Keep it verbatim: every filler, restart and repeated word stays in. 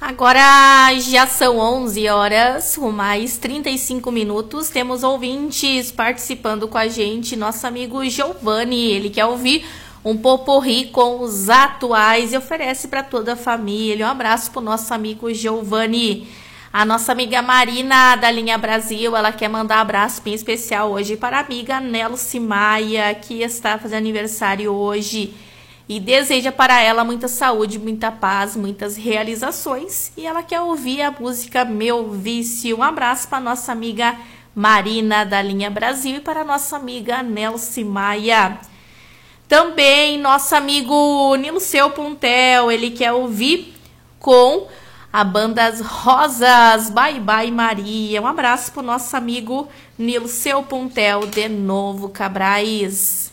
Agora já são onze horas, com mais trinta e cinco minutos. Temos ouvintes participando com a gente. Nosso amigo Giovanni, ele quer ouvir um poporri com os atuais e oferece para toda a família. Um abraço para o nosso amigo Giovanni. A nossa amiga Marina, da Linha Brasil, ela quer mandar um abraço bem especial hoje para a amiga Nelce Maia, que está fazendo aniversário hoje. E deseja para ela muita saúde, muita paz, muitas realizações. E ela quer ouvir a música Meu Vício. Um abraço para nossa amiga Marina, da Linha Brasil, e para a nossa amiga Nelce Maia. Também nosso amigo Nilceu Puntel, ele quer ouvir com a banda As Rosas, Bye Bye Maria. Um abraço para o nosso amigo Nilceu Puntel, de Novo Cabrais.